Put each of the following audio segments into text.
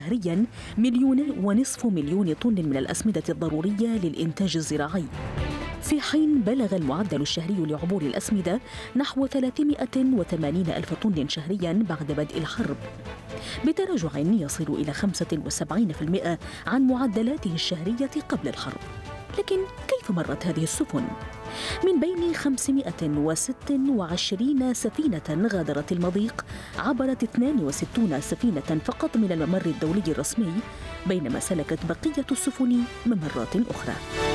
شهرياً 1.5 مليون طن من الأسمدة الضرورية للإنتاج الزراعي، في حين بلغ المعدل الشهري لعبور الأسمدة نحو 380 ألف طن شهرياً بعد بدء الحرب، بتراجع يصل إلى 75% عن معدلاته الشهرية قبل الحرب. لكن كيف مرت هذه السفن؟ من بين 526 سفينة غادرت المضيق، عبرت 62 سفينة فقط من الممر الدولي الرسمي، بينما سلكت بقية السفن ممرات أخرى.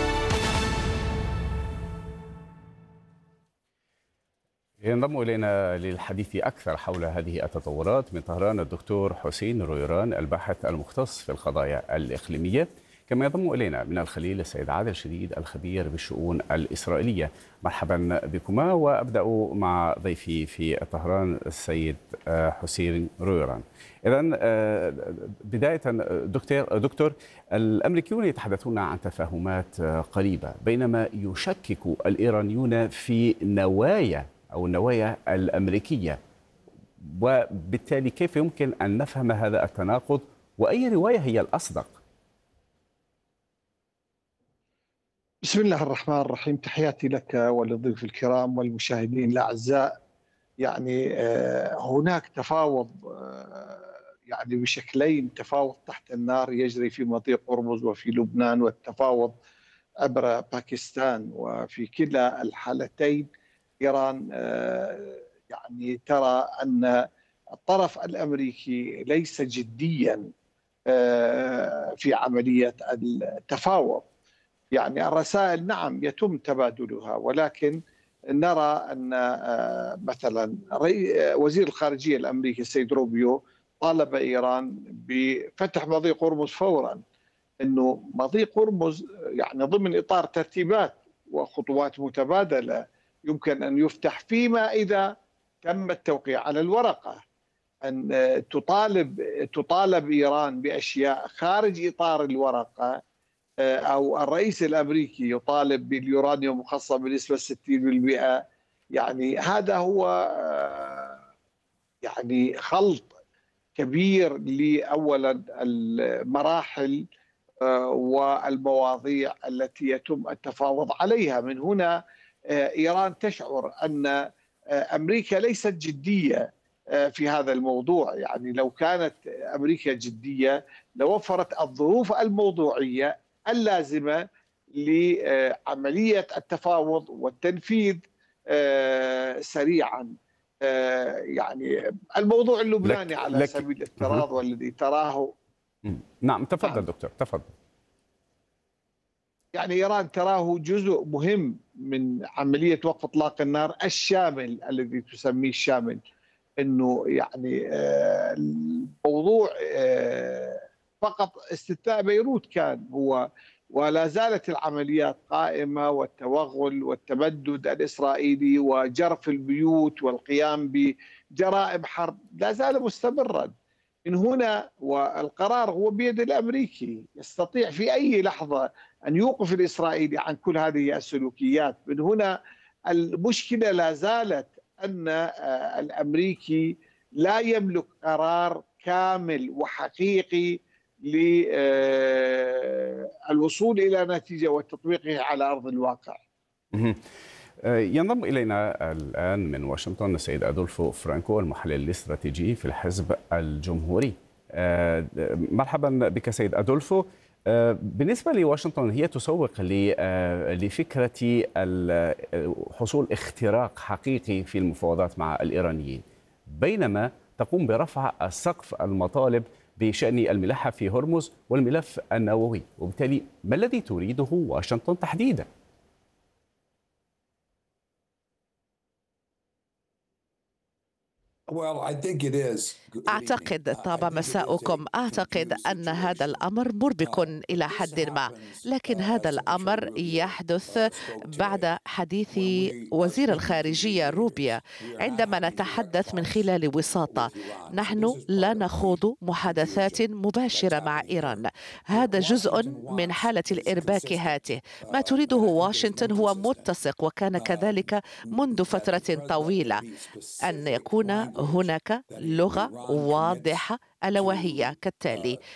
ينضم إلينا للحديث أكثر حول هذه التطورات من طهران الدكتور حسين رويران، الباحث المختص في القضايا الإقليمية. كما ينضم إلينا من الخليل السيد عادل شديد، الخبير بالشؤون الإسرائيلية. مرحبا بكما، وأبدأ مع ضيفي في طهران السيد حسين رويران. إذن بداية دكتور، الأمريكيون يتحدثون عن تفاهمات قريبة، بينما يشكك الإيرانيون في النوايا الأمريكية، وبالتالي كيف يمكن أن نفهم هذا التناقض، وأي رواية هي الأصدق؟ بسم الله الرحمن الرحيم، تحياتي لك وللضيوف الكرام والمشاهدين الأعزاء. هناك تفاوض بشكلين: تفاوض تحت النار يجري في مضيق هرمز وفي لبنان، والتفاوض عبر باكستان. وفي كلا الحالتين إيران ترى أن الطرف الأمريكي ليس جديا في عملية التفاوض. الرسائل نعم يتم تبادلها، ولكن نرى أن مثلا وزير الخارجية الأمريكي السيد روبيو طالب إيران بفتح مضيق هرمز فورا، أنه مضيق هرمز ضمن إطار ترتيبات وخطوات متبادلة يمكن أن يفتح، فيما إذا تم التوقيع على الورقة. أن تطالب إيران بأشياء خارج إطار الورقة، أو الرئيس الأمريكي يطالب باليورانيوم مخصب بنسبة 60%. هذا هو خلط كبير لأولا المراحل والمواضيع التي يتم التفاوض عليها. من هنا إيران تشعر أن أمريكا ليست جدية في هذا الموضوع. لو كانت أمريكا جدية لوفرت الظروف الموضوعية اللازمة لعملية التفاوض والتنفيذ سريعا. الموضوع اللبناني على سبيل الافتراض والذي تراه. نعم، تفضل دكتور، تفضل. إيران تراه جزء مهم من عملية وقف إطلاق النار الشامل الذي تسميه الشامل. انه الموضوع فقط استثناء بيروت كان هو، ولا زالت العمليات قائمة، والتوغل والتمدد الإسرائيلي وجرف البيوت والقيام بجرائم حرب لا زال مستمرا. من هنا والقرار هو بيد الأمريكي، يستطيع في أي لحظة أن يوقف الإسرائيلي عن كل هذه السلوكيات. من هنا المشكلة لا زالت أن الأمريكي لا يملك قرار كامل وحقيقي للوصول إلى نتيجة وتطبيقه على أرض الواقع. ينضم إلينا الآن من واشنطن السيد أدولفو فرانكو، المحلل الاستراتيجي في الحزب الجمهوري. مرحبا بك سيد أدولفو. بالنسبة لواشنطن، هي تسوق لفكرة حصول اختراق حقيقي في المفاوضات مع الإيرانيين، بينما تقوم برفع سقف المطالب بشأن الملاحة في هرمز والملف النووي. وبالتالي ما الذي تريده واشنطن تحديدا؟ أعتقد، طاب مساؤكم، أعتقد أن هذا الأمر مربك إلى حد ما، لكن هذا الأمر يحدث بعد حديث وزير الخارجية روبيا. عندما نتحدث من خلال وساطة، نحن لا نخوض محادثات مباشرة مع إيران، هذا جزء من حالة الإرباك هاته. ما تريده واشنطن هو متسق، وكان كذلك منذ فترة طويلة، أن يكون هناك لغة واضحة، ألا وهي كالتالي: